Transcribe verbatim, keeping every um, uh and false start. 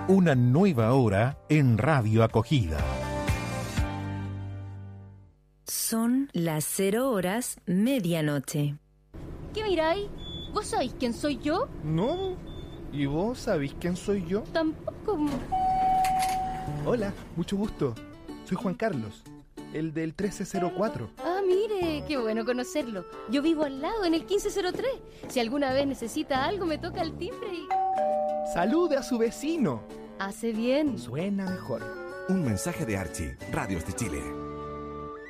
Una nueva hora en Radio Acogida. Son las cero horas medianoche. ¿Qué miráis? ¿Vos sabéis quién soy yo? No. ¿Y vos sabéis quién soy yo? Tampoco. Hola, mucho gusto. Soy Juan Carlos, el del trece cero cuatro. Ah, mire, qué bueno conocerlo. Yo vivo al lado, en el quince cero tres. Si alguna vez necesita algo, me toca el timbre y... ¡Salude a su vecino! Hace bien. Suena mejor. Un mensaje de Archie, Radios de Chile.